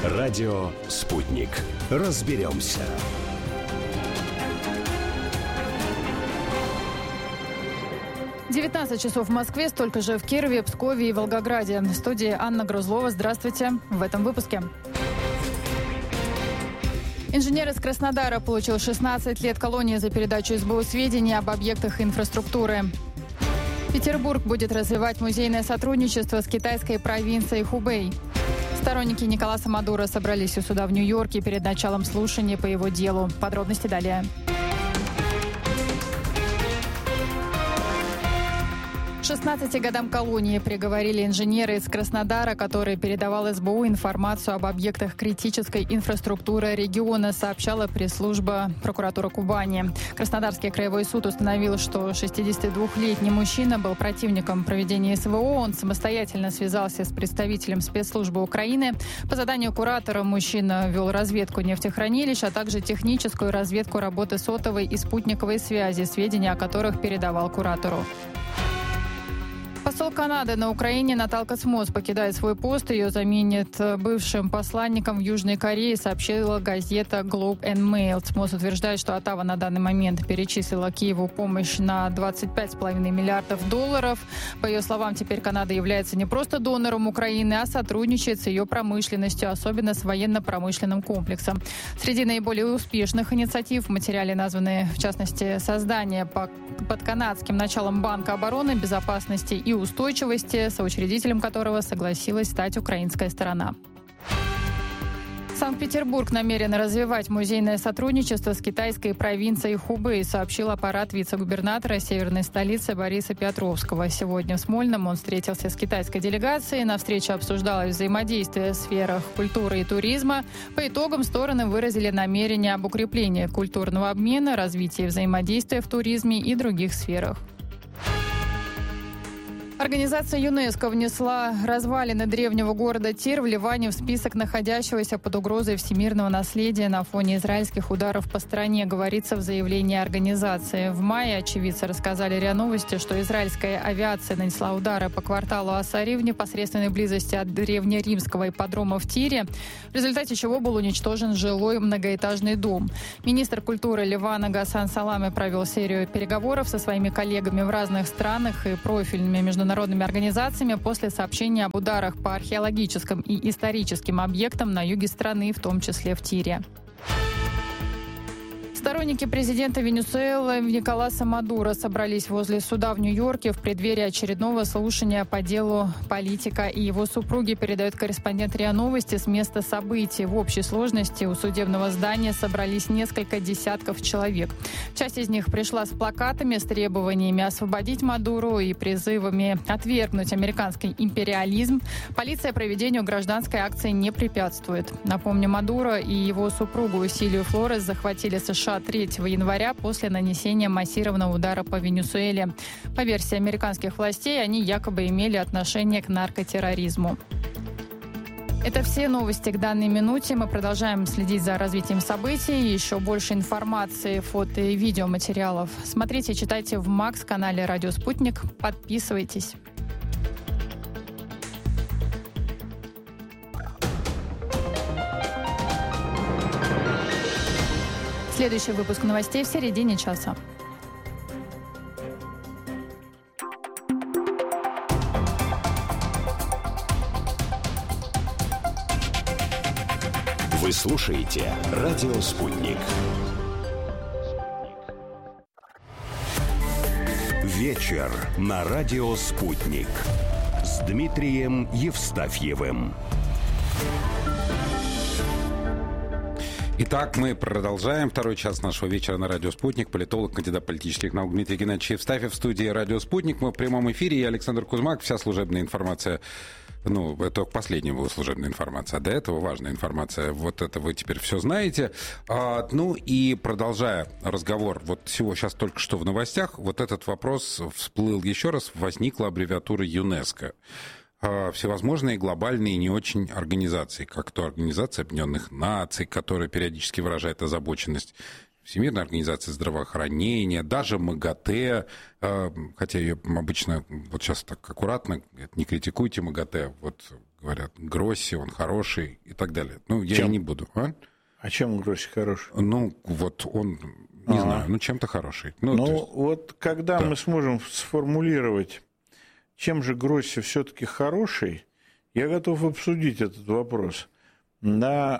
Радио «Спутник». Разберемся. «19 часов в Москве, столько же в Кирове, Пскове и Волгограде. В студии Анна Грузлова. Здравствуйте. В этом выпуске. Инженер из Краснодара получил 16 лет колонии за передачу СБУ сведений об объектах инфраструктуры. Петербург будет развивать музейное сотрудничество с китайской провинцией Хубэй. Сторонники Николаса Мадуро собрались у суда в Нью-Йорке перед началом слушания по его делу. Подробности далее. 16 годам колонии приговорили инженеры из Краснодара, который передавал СБУ информацию об объектах критической инфраструктуры региона, сообщала пресс-служба прокуратуры Кубани. Краснодарский краевой суд установил, что 62-летний мужчина был противником проведения СВО. Он самостоятельно связался с представителем спецслужбы Украины. По заданию куратора мужчина вел разведку нефтехранилищ, а также техническую разведку работы сотовой и спутниковой связи, сведения о которых передавал куратору. Посол Канады на Украине Наталка Смос покидает свой пост. Ее заменит бывшим посланником в Южной Корее, сообщила газета Globe and Mail. Смос утверждает, что Оттава на данный момент перечислила Киеву помощь на $25,5 миллиардов. По ее словам, теперь Канада является не просто донором Украины, а сотрудничает с ее промышленностью, особенно с военно-промышленным комплексом. Среди наиболее успешных инициатив в материале названы, в частности, создание под канадским началом Банка обороны, безопасности и устойчивости, соучредителем которого согласилась стать украинская сторона. Санкт-Петербург намерен развивать музейное сотрудничество с китайской провинцией Хубэй, сообщил аппарат вице-губернатора северной столицы Бориса Петровского. Сегодня в Смольном он встретился с китайской делегацией. На встрече обсуждалось взаимодействие в сферах культуры и туризма. По итогам стороны выразили намерение об укреплении культурного обмена, развитии взаимодействия в туризме и других сферах. Организация ЮНЕСКО внесла развалины древнего города Тир в Ливане в список находящегося под угрозой всемирного наследия на фоне израильских ударов по стране, говорится в заявлении организации. В мае очевидцы рассказали РИА Новости, что израильская авиация нанесла удары по кварталу Асари в непосредственной близости от древнеримского ипподрома в Тире, в результате чего был уничтожен жилой многоэтажный дом. Министр культуры Ливана Гасан Саламе провел серию переговоров со своими коллегами в разных странах и профильными международными организациями после сообщения об ударах по археологическим и историческим объектам на юге страны, в том числе в Тире. Сторонники президента Венесуэлы Николаса Мадуро собрались возле суда в Нью-Йорке в преддверии очередного слушания по делу политика и его супруги, передает корреспондент РИА Новости с места событий. В общей сложности у судебного здания собрались несколько десятков человек. Часть из них пришла с плакатами с требованиями освободить Мадуро и призывами отвергнуть американский империализм. Полиция проведению гражданской акции не препятствует. Напомню, Мадуро и его супругу Силию Флорес захватили США 3 января после нанесения массированного удара по Венесуэле. По версии американских властей, они якобы имели отношение к наркотерроризму. Это все новости к данной минуте. Мы продолжаем следить за развитием событий. Еще больше информации, фото и видеоматериалов смотрите и читайте в МАКС-канале «Радио Спутник». Подписывайтесь. Следующий выпуск новостей в середине часа. Вы слушаете «Радио Спутник». Вечер на «Радио Спутник» с Дмитрием Евстафьевым. Итак, мы продолжаем второй час нашего вечера на радио «Спутник». Политолог, кандидат политических наук Дмитрий Геннадьевич Евстафьев в студии радио «Спутник». Мы в прямом эфире. Я Александр Кузьмак. Вся служебная информация, это последняя была служебная информация, а до этого важная информация. Вот это вы теперь все знаете. И продолжая разговор, сейчас только что в новостях, этот вопрос всплыл еще раз, возникла аббревиатура ЮНЕСКО. Всевозможные глобальные не очень организации, как то Организация Объединенных Наций, которая периодически выражает озабоченность, Всемирная организация здравоохранения, даже МАГАТЭ, хотя ее обычно, сейчас так аккуратно, не критикуйте МАГАТЭ, говорят, Гросси, он хороший и так далее. Ну, я и не буду. А чем Гросси хороший? Ну, вот он, не знаю, чем-то хороший. Вот когда мы сможем сформулировать, чем же Гросси все-таки хороший, я готов обсудить этот вопрос. Да,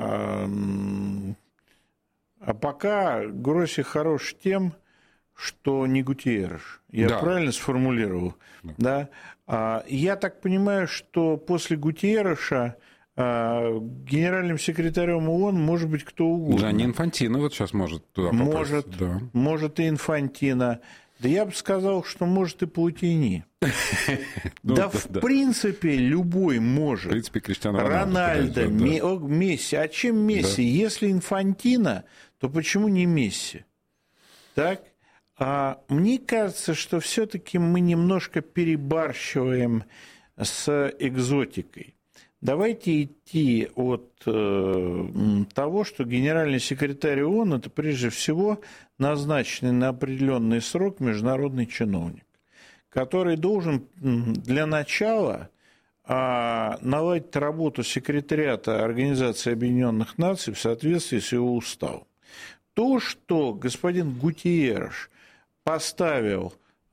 а пока Гросси хорош тем, что не Гутиерреш. Я правильно сформулировал? Да. Я так понимаю, что после Гутиерреша генеральным секретарем ООН может быть кто угодно. Да, не Инфантино вот сейчас может туда попасть. Может и Инфантино. Да я бы сказал, что может и Платини. Да, в принципе, любой может. В принципе, Криштиану Рональдо, Месси. А чем Месси? Если Инфантино, то почему не Месси? Так? Мне кажется, что все-таки мы немножко перебарщиваем с экзотикой. Давайте идти от того, что генеральный секретарь ООН – это прежде всего назначенный на определенный срок международный чиновник, который должен для начала наладить работу секретариата Организации Объединенных Наций в соответствии с его уставом. То, что господин Гутиерреш поставил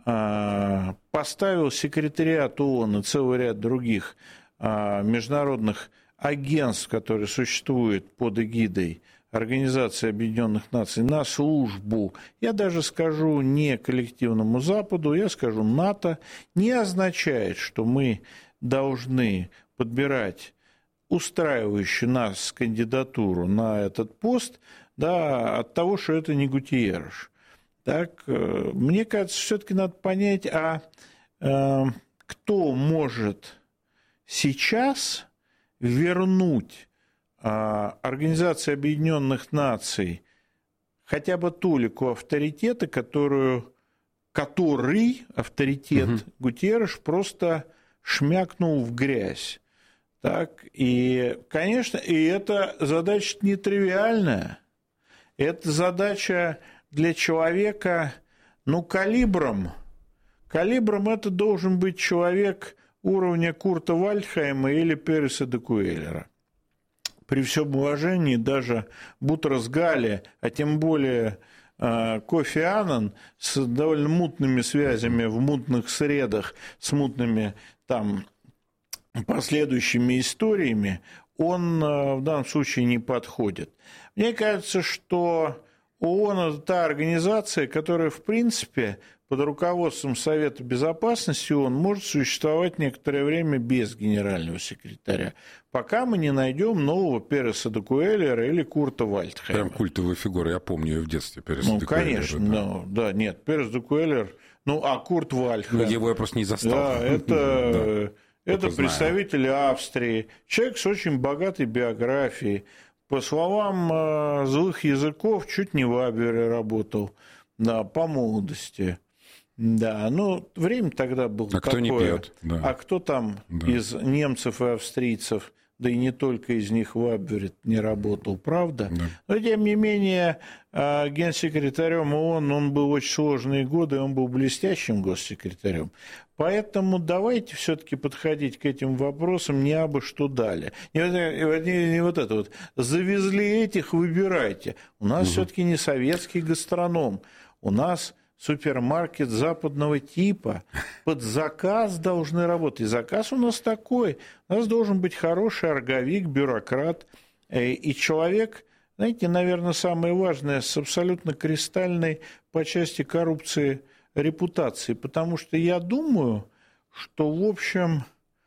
секретариат ООН и целый ряд других международных агентств, которые существуют под эгидой Организации Объединенных Наций, на службу, я даже скажу не коллективному Западу, я скажу НАТО, не означает, что мы должны подбирать устраивающую нас кандидатуру на этот пост, да, от того, что это не Гутиерреш. Так, мне кажется, все-таки надо понять, кто может сейчас вернуть Организации Объединенных Наций хотя бы толику авторитета, который авторитет Гутиерреш просто шмякнул в грязь. Так, и, конечно, и эта задача нетривиальная. Это задача для человека, калибром. Калибром это должен быть человек уровня Курта Вальдхайма или Переса де Куэллера. При всем уважении даже Бутрос Гали, а тем более Кофи Аннан с довольно мутными связями в мутных средах, с мутными там последующими историями, он в данном случае не подходит. Мне кажется, что ООН – это та организация, которая, в принципе, под руководством Совета Безопасности ООН может существовать некоторое время без генерального секретаря, пока мы не найдем нового Переса де Куэллера или Курта Вальдхайма. Прям культовая фигура, я помню ее в детстве, Переса де Куэллера. Конечно, нет, Перес де Куэллер, Курт Вальдхайм. Его я просто не застал. Да, это представитель Австрии, человек с очень богатой биографией. По словам злых языков, чуть не в Абвере работал, да, по молодости. Да, время тогда было такое. Кто не пьет? Да. А кто там из немцев и австрийцев, да и не только из них в Абвере не работал, правда? Да. Но, тем не менее, генсекретарем ООН он был очень сложные годы, он был блестящим госсекретарем. Поэтому давайте все-таки подходить к этим вопросам не абы что дали. Не вот это вот. Завезли этих, выбирайте. У нас все-таки не советский гастроном. У нас супермаркет западного типа. Под заказ должны работать. И заказ у нас такой. У нас должен быть хороший орговик, бюрократ и человек, знаете, наверное, самое важное, с абсолютно кристальной по части коррупции репутации. Потому что я думаю, что, в общем,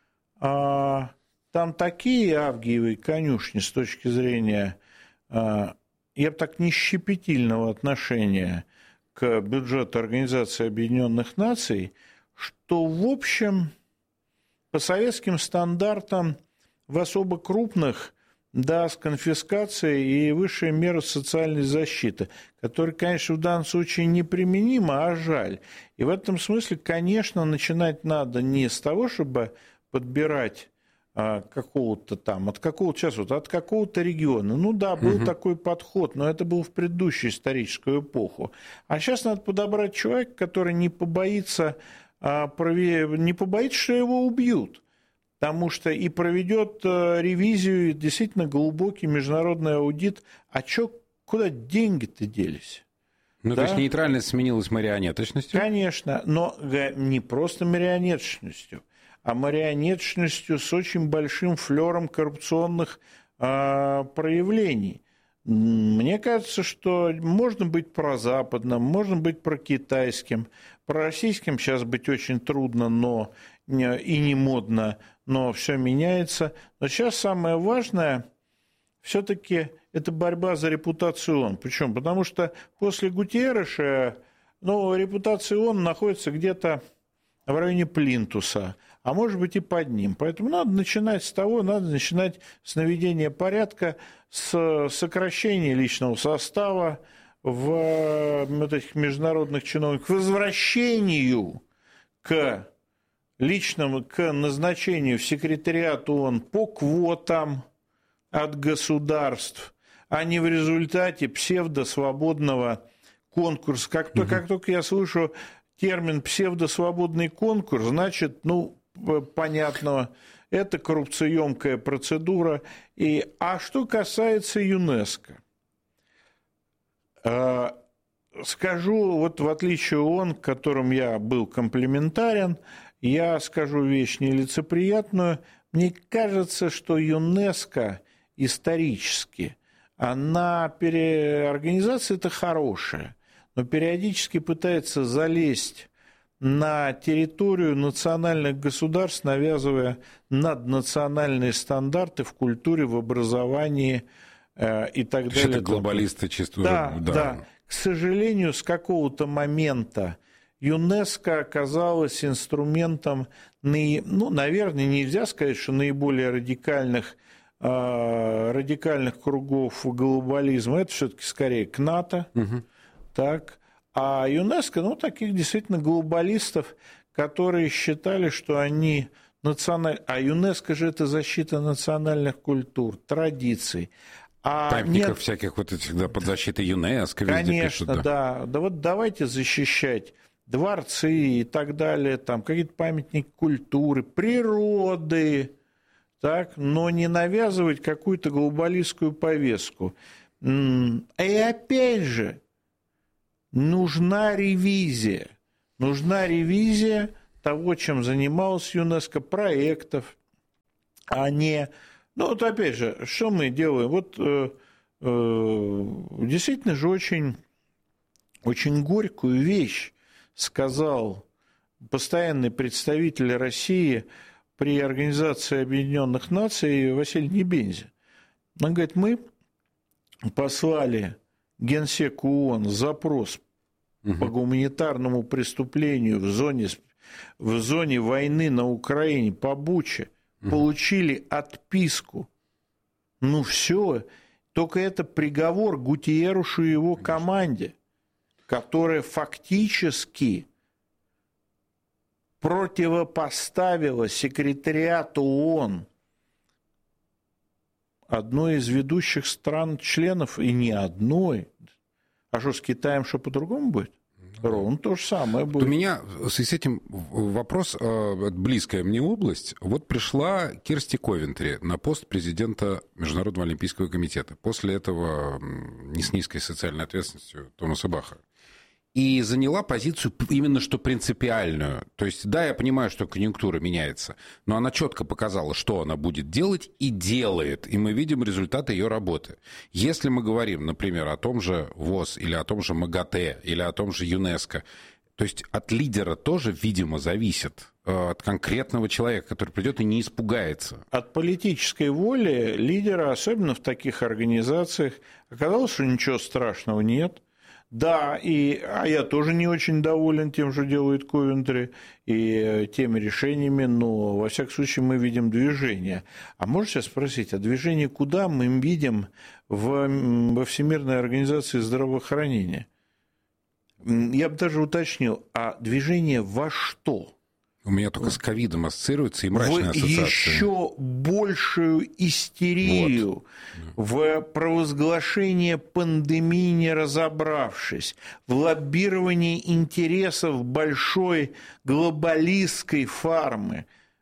там такие авгиевые конюшни с точки зрения, я бы так, не щепетильного отношения к бюджету Организации Объединенных Наций, что, в общем, по советским стандартам в особо крупных, да, с конфискацией и высшая мера социальной защиты, которая, конечно, в данном случае неприменима, а жаль. И в этом смысле, конечно, начинать надо не с того, чтобы подбирать какого-то там, от какого-то региона. Был такой подход, но это был в предыдущую историческую эпоху. А сейчас надо подобрать человека, который не побоится, что его убьют. потому что и проведет ревизию, и действительно глубокий международный аудит. А куда деньги-то делись? Ну, да? То есть нейтральность сменилась марионеточностью? Конечно, но не просто марионеточностью, а марионеточностью с очень большим флером коррупционных проявлений. Мне кажется, что можно быть прозападным, можно быть прокитайским, пророссийским сейчас быть очень трудно, но и не модно, но все меняется. Но сейчас самое важное все-таки это борьба за репутацию ООН. Почему? Потому что после Гутерреша репутация ООН находится где-то в районе плинтуса, а может быть и под ним. Поэтому надо начинать с того, надо начинать с наведения порядка, с сокращения личного состава в этих международных чиновников, к возвращению к назначению в секретариат ООН по квотам от государств, а не в результате псевдосвободного конкурса. Как только я слышу термин «псевдосвободный конкурс», значит, понятно, это коррупциемкая процедура. А что касается ЮНЕСКО, скажу, вот в отличие от ООН, к которым я был комплиментарен, я скажу вещь нелицеприятную. Мне кажется, что ЮНЕСКО исторически, организация-то хорошая, но периодически пытается залезть на территорию национальных государств, навязывая наднациональные стандарты в культуре, в образовании и так далее. Это глобалисты чисто. Да. К сожалению, с какого-то момента ЮНЕСКО оказалось инструментом, наверное, нельзя сказать, что наиболее радикальных кругов глобализма. Это все-таки скорее к НАТО. Так. А ЮНЕСКО, таких действительно глобалистов, которые считали, что они национальные. А ЮНЕСКО же это защита национальных культур, традиций. Памятников всяких вот этих, под защитой ЮНЕСКО. Конечно, пишут, да. Вот давайте защищать дворцы и так далее, там какие-то памятники культуры, природы, так, но не навязывать какую-то глобалистскую повестку. И опять же, нужна ревизия того, чем занималась ЮНЕСКО, проектов, а не... опять же, что мы делаем? Действительно же очень, очень горькую вещь сказал постоянный представитель России при Организации Объединенных Наций Василий Небензя. Он говорит, мы послали Генсеку ООН запрос по гуманитарному преступлению в зоне войны на Украине, по Буче, получили отписку. Все, только это приговор Гутеррешу и его команде, которая фактически противопоставила секретариату ООН одной из ведущих стран-членов, и не одной. А что, с Китаем что по-другому будет? Ровно то же самое будет. У меня в связи с этим вопрос, близкая мне область. Вот пришла Кирсти Ковентри на пост президента Международного олимпийского комитета. После этого не с низкой социальной ответственностью Томаса Баха. И заняла позицию именно что принципиальную. То есть, да, я понимаю, что конъюнктура меняется, но она четко показала, что она будет делать, и делает. И мы видим результаты ее работы. Если мы говорим, например, о том же ВОЗ, или о том же МАГАТЭ, или о том же ЮНЕСКО, то есть от лидера тоже, видимо, зависит, от конкретного человека, который придет и не испугается. От политической воли лидера, особенно в таких организациях, оказалось, что ничего страшного нет. Да, я тоже не очень доволен тем, что делает Ковентри, и теми решениями, но, во всяком случае, мы видим движение. А можно сейчас спросить, а движение куда мы видим во Всемирной организации здравоохранения? Я бы даже уточнил, а движение во что? У меня только с ковидом ассоциируется и мрачная ассоциация. Еще большую истерию в провозглашение пандемии, не разобравшись, в лоббировании интересов большой глобалистской фармы,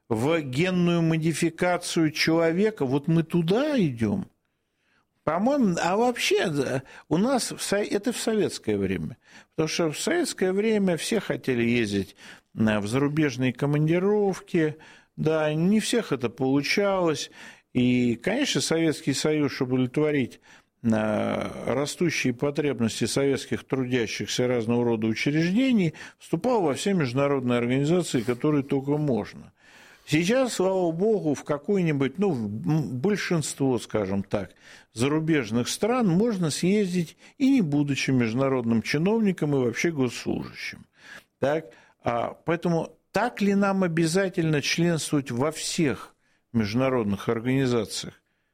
в генную модификацию человека, вот мы туда идем. По-моему, а вообще у нас это в советское время. Потому что в советское время все хотели ездить в зарубежные командировки, да, не всех это получалось. И, конечно, Советский Союз, чтобы удовлетворить растущие потребности советских трудящихся разного рода учреждений, вступал во все международные организации, которые только можно. Сейчас, слава богу, в какое-нибудь, большинство, скажем так, зарубежных стран можно съездить и не будучи международным чиновником и вообще госслужащим. Так? Поэтому так ли нам обязательно членствовать во всех международных организациях?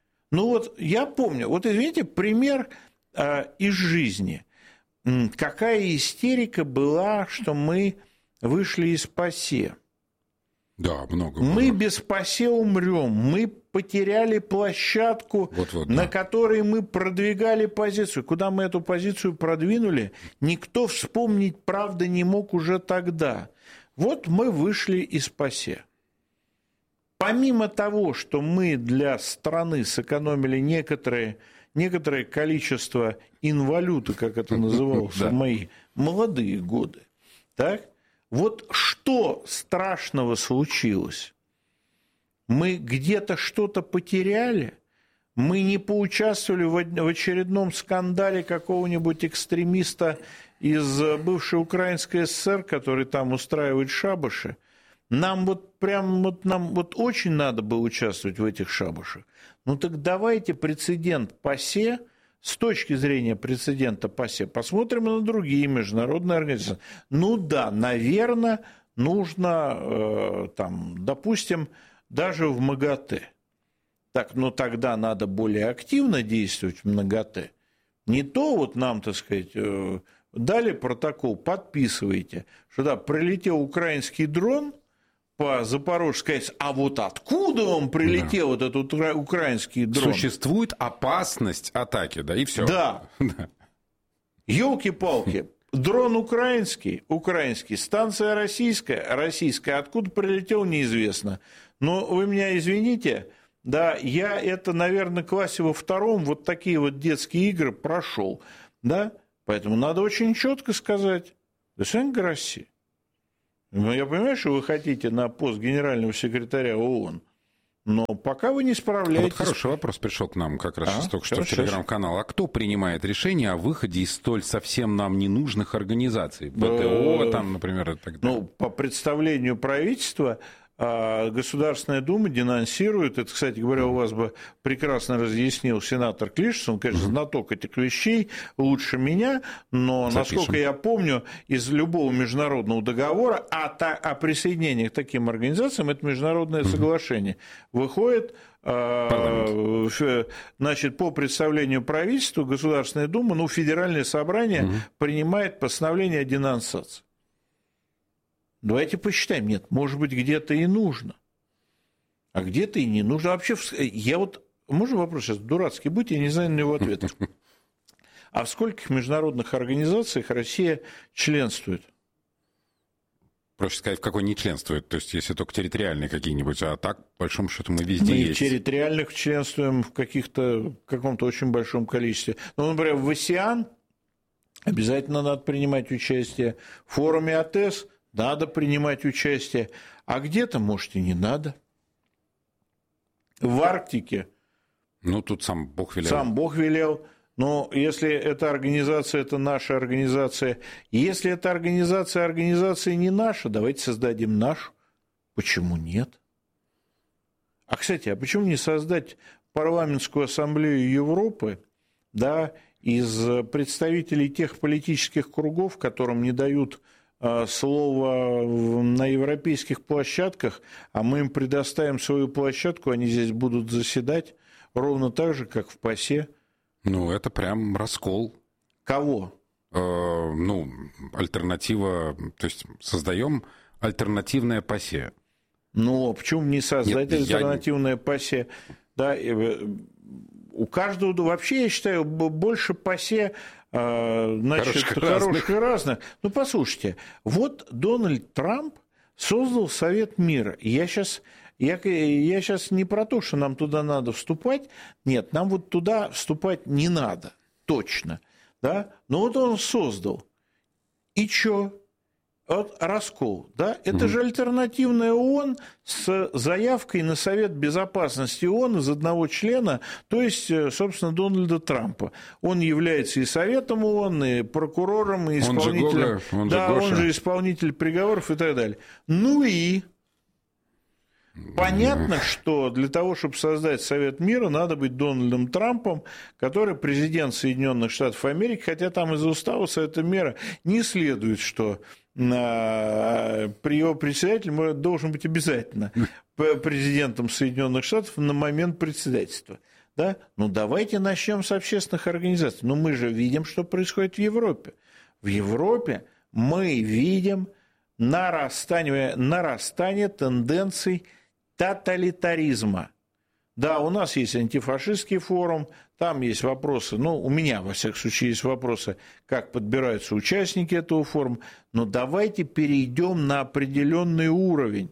Я помню, извините, пример из жизни. Какая истерика была, что мы вышли из ПАСЕ. Да, много. Мы без ПАСЕ умрем. Мы потеряли площадку, на которой мы продвигали позицию. Куда мы эту позицию продвинули, никто вспомнить, правда, не мог уже тогда. Вот мы вышли из ПАСЕ. Помимо того, что мы для страны сэкономили некоторое количество инвалюты, как это называлось в мои молодые годы, так? Вот что страшного случилось? Мы где-то что-то потеряли? Мы не поучаствовали в очередном скандале какого-нибудь экстремиста из бывшей Украинской ССР, который там устраивает шабаши? Нам очень надо было участвовать в этих шабашах. Так давайте прецедент ПАСЕ, с точки зрения прецедента ПАСЕ, посмотрим на другие международные организации. Наверное, нужно, допустим, даже в МАГАТЭ. Так, тогда надо более активно действовать в МАГАТЭ. Не то нам, так сказать, дали протокол, подписывайте, что прилетел украинский дрон по Запорожской АЭС, а вот откуда он прилетел, этот украинский дрон? Существует опасность атаки, и все. Да. Ёлки-палки. Дрон украинский, станция российская, откуда прилетел, неизвестно. Но вы меня извините, я это, наверное, в классе во втором вот такие вот детские игры прошел, поэтому надо очень четко сказать, до свидания, Россия. Я понимаю, что вы хотите на пост генерального секретаря ООН, но пока вы не справляетесь... хороший вопрос пришел к нам как раз только что в телеграм-канал. А кто принимает решение о выходе из столь совсем нам ненужных организаций? ПТО, например, и так далее? По представлению правительства Государственная Дума денонсирует, это, кстати говоря, у вас бы прекрасно разъяснил сенатор Клишес, он, конечно, знаток этих вещей лучше меня, но, насколько я помню, из любого международного договора о присоединении к таким организациям, это международное соглашение, выходит, по представлению правительства, Государственная Дума, Федеральное собрание принимает постановление о денонсации. Давайте посчитаем. Нет, может быть, где-то и нужно, а где-то и не нужно. Вообще, можно вопрос сейчас дурацкий быть, я не знаю на него ответа. А в скольких международных организациях Россия членствует? Проще сказать, в какой не членствует. То есть, если только территориальные какие-нибудь, а так, по большому счету, мы везде есть. Мы в территориальных членствуем в каком-то очень большом количестве. Например, в АСЕАН обязательно надо принимать участие. В форуме АТЭС надо принимать участие, а где-то, может, и не надо. В Арктике. Тут сам Бог велел. Сам Бог велел. Но если эта организация, это наша организация. Если эта организация не наша, давайте создадим нашу. Почему нет? Кстати, почему не создать парламентскую ассамблею Европы, из представителей тех политических кругов, которым не дают слово на европейских площадках, а мы им предоставим свою площадку, они здесь будут заседать ровно так же, как в ПАСЕ. Это прям раскол. Кого? Альтернатива, то есть создаем альтернативное ПАСЕ. Почему не создать альтернативное ПАСЕ? У каждого, вообще, я считаю, больше ПАСЕ, хороших и разных. Послушайте, вот Дональд Трамп создал Совет мира. Я сейчас Я сейчас не про то, что нам туда надо вступать. Нет, нам вот туда вступать не надо, точно. Да? Но вот он создал. И чё? Вот раскол, да? Это же альтернативная ООН с заявкой на Совет Безопасности ООН из одного члена, то есть, собственно, Дональда Трампа. Он является и Советом ООН, и прокурором, и исполнителем. Он же исполнитель приговоров и так далее. Ну и понятно, что для того, чтобы создать Совет мира, надо быть Дональдом Трампом, который президент Соединенных Штатов Америки, хотя там из устава Совета мира не следует, что при его председателе должен быть обязательно президентом Соединенных Штатов на момент председательства. Да? Ну, давайте начнем с общественных организаций. Но мы же видим, что происходит в Европе. В Европе мы видим нарастание тенденций тоталитаризма. Да, у нас есть антифашистский форум, там есть вопросы, у меня, во всяком случае, есть вопросы, как подбираются участники этого форума, но давайте перейдем на определенный уровень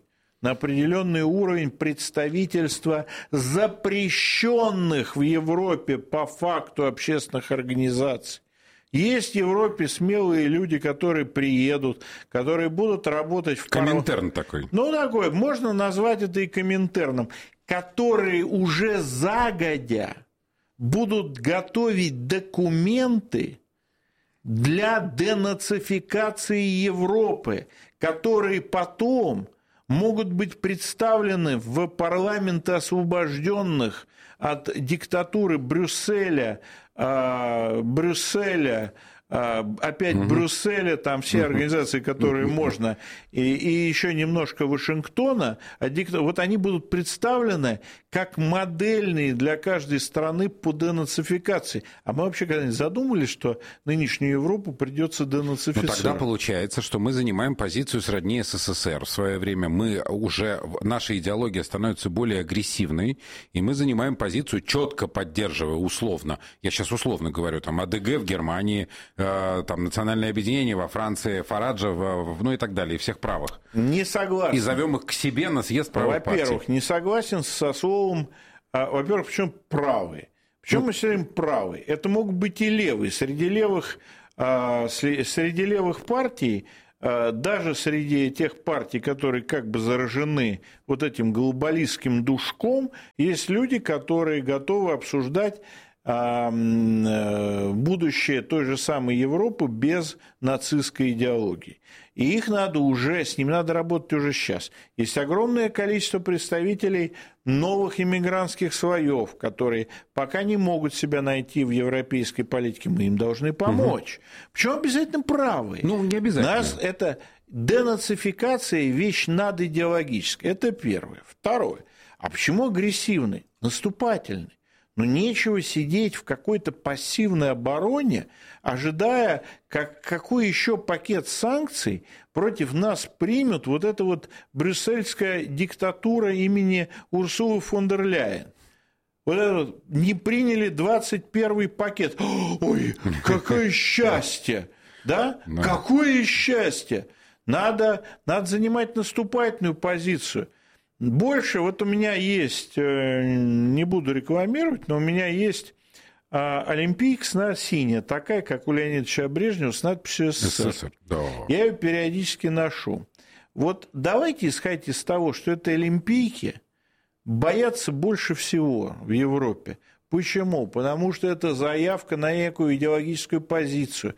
представительства запрещенных в Европе по факту общественных организаций. Есть в Европе смелые люди, которые приедут, которые будут работать в Коминтерн такой. Такой, можно назвать это и Коминтерном, которые уже загодя будут готовить документы для денацификации Европы, которые потом могут быть представлены в парламенты освобожденных от диктатуры Брюсселя, Брюсселя, там все организации, которые можно, и еще немножко Вашингтона, вот они будут представлены как модельные для каждой страны по денацификации. А мы вообще когда-нибудь задумались, что нынешнюю Европу придется денацифицировать? Тогда получается, что мы занимаем позицию сродни СССР. В свое время наша идеология становится более агрессивной, и мы занимаем позицию, четко поддерживая условно, я сейчас условно говорю, там АДГ в Германии, там национальное объединение во Франции, Фараджа, и так далее, и всех правых. Не согласен. И зовем их к себе на съезд правых партий. Во-первых, не согласен со словом. Во-первых, причем правые. Причем мы все время правые. Это могут быть и левые. Среди левых партий, даже среди тех партий, которые как бы заражены вот этим глобалистским душком, есть люди, которые готовы обсуждать будущее той же самой Европы без нацистской идеологии. И с ними надо работать уже сейчас. Есть огромное количество представителей новых иммигрантских слоев, которые пока не могут себя найти в европейской политике. Мы им должны помочь. Причем обязательно правые. Не обязательно. Это денацификация – вещь надидеологическая. Это первое. Второе. А почему агрессивный? Наступательный. Нечего сидеть в какой-то пассивной обороне, ожидая, какой еще пакет санкций против нас примет вот эта вот брюссельская диктатура имени Урсулы фон дер Ляйен. Вот это не приняли 21-й пакет. Ой, какое счастье! Да? Какое счастье! Надо занимать наступательную позицию. Больше, вот у меня есть, не буду рекламировать, но у меня есть олимпийка синяя, такая, как у Леонида Ильича Брежнева, с надписью СССР. Да. Я ее периодически ношу. Вот давайте исходить из того, что этой олимпийки боятся больше всего в Европе. Почему? Потому что это заявка на некую идеологическую позицию.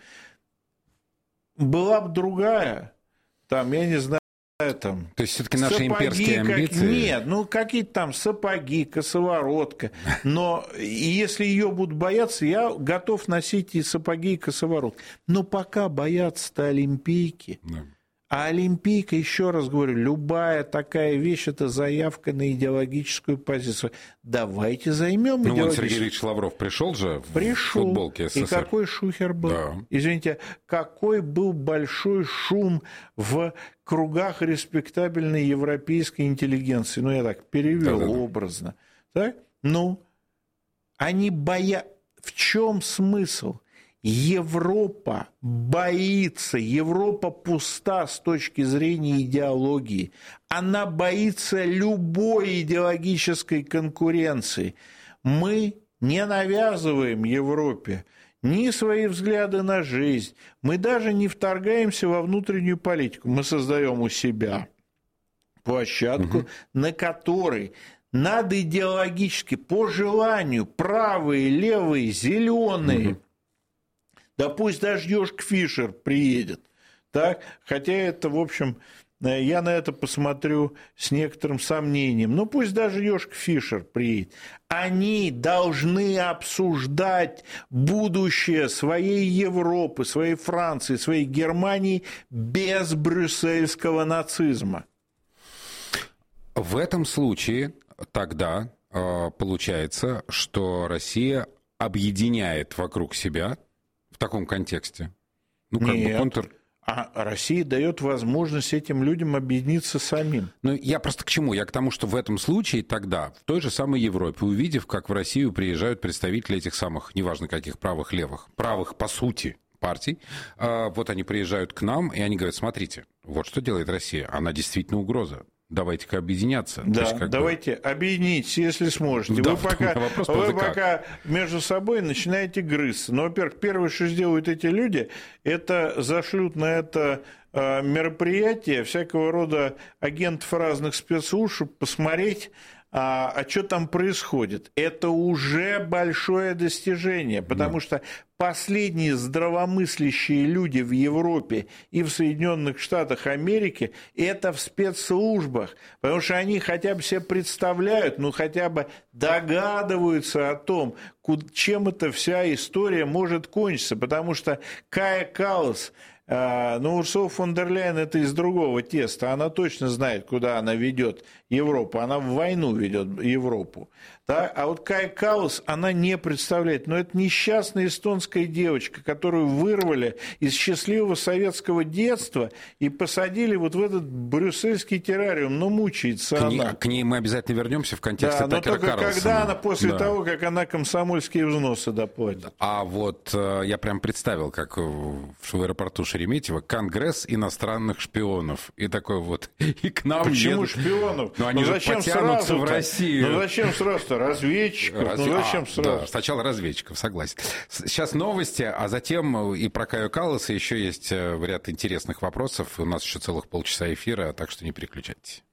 Была бы другая, я не знаю, то есть все-таки наши имперские амбиции? Нет, какие-то там сапоги, косоворотка. Но если ее будут бояться, я готов носить и сапоги, и косоворотку. Но пока боятся-то олимпийки. Да. А олимпийка, еще раз говорю, любая такая вещь – это заявка на идеологическую позицию. Давайте займем идеологическую. Сергей Ильич Лавров пришел же в футболке СССР. И какой шухер был. Да. Извините, какой был большой шум в кругах респектабельной европейской интеллигенции. Я так перевел образно. Так? Они боятся. В чем смысл? Европа боится, Европа пуста с точки зрения идеологии. Она боится любой идеологической конкуренции. Мы не навязываем Европе ни свои взгляды на жизнь, мы даже не вторгаемся во внутреннюю политику. Мы создаем у себя площадку, на которой надо идеологически, по желанию, правые, левые, зеленые, да пусть даже Йошка Фишер приедет, так? Хотя это, в общем, я на это посмотрю с некоторым сомнением, но пусть даже Йошка Фишер приедет, они должны обсуждать будущее своей Европы, своей Франции, своей Германии без брюссельского нацизма. В этом случае тогда получается, что Россия объединяет вокруг себя в таком контексте. Ну, как бы А Россия дает возможность этим людям объединиться самим. Ну, я просто к чему? Я к тому, что в этом случае тогда, в той же самой Европе, увидев, как в Россию приезжают представители этих самых, неважно каких, правых, левых, правых, по сути, партий, вот они приезжают к нам, и они говорят, смотрите, вот что делает Россия, она действительно угроза. Давайте-ка объединяться. Да, давайте объединитесь, если сможете. Да, вы пока между собой начинаете грызться. Но, во-первых, первое, что сделают эти люди, это зашлют на это мероприятие всякого рода агентов разных спецслужб, чтобы посмотреть, а что там происходит. Это уже большое достижение, потому что последние здравомыслящие люди в Европе и в Соединенных Штатах Америки – это в спецслужбах, потому что они хотя бы себе представляют, ну хотя бы догадываются о том, чем эта вся история может кончиться, потому что Кая Каллас, ну, Урсула фон дер Ляйен – это из другого теста. Она точно знает, куда она ведет Европу. Она в войну ведет Европу. Да? А вот Кая Каллас, она не представляет. Но это несчастная эстонская девочка, которую вырвали из счастливого советского детства и посадили вот в этот брюссельский террариум. Но мучается она. К ней мы обязательно вернемся в контексте Такера Карлсона. Но только когда она, после того, как она комсомольские взносы доплатит. А вот я прям представил, как в аэропорту Шереметьево Конгресс иностранных шпионов. И такой вот, и к нам Почему едут. Шпионов? Ну, они же потянутся в Россию. Ну, зачем сразу-то? Разведчиков? Ну, зачем сразу? Да, сначала разведчиков, согласен. Сейчас новости, а затем и про Каю Калласа еще есть ряд интересных вопросов. У нас еще целых полчаса эфира, так что не переключайтесь.